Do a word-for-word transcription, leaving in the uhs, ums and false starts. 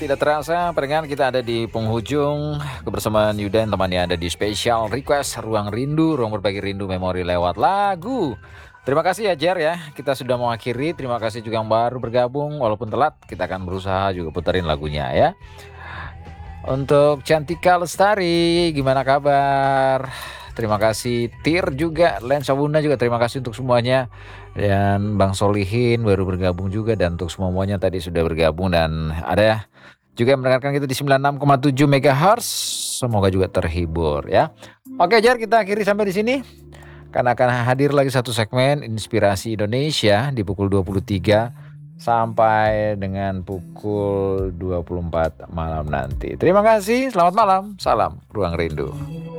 tidak terasa pendengar kita ada di penghujung kebersamaan Yuda dan temannya ada di Special Request Ruang Rindu, ruang berbagi rindu memori lewat lagu. Terima kasih ya Jer ya, kita sudah mengakhiri. Terima kasih juga yang baru bergabung, walaupun telat kita akan berusaha juga puterin lagunya ya. Untuk Cantika Lestari, gimana kabar? Terima kasih Tir juga, Lensa Bunda juga terima kasih untuk semuanya. Dan Bang Solihin baru bergabung juga, dan untuk semuanya tadi sudah bergabung, dan ada juga yang mendengarkan kita di sembilan puluh enam koma tujuh megahertz. Semoga juga terhibur ya. Oke Jar, kita akhiri sampai di sini. Karena akan hadir lagi satu segmen Inspirasi Indonesia di pukul dua puluh tiga sampai dengan pukul dua puluh empat malam nanti. Terima kasih, selamat malam, salam Ruang Rindu.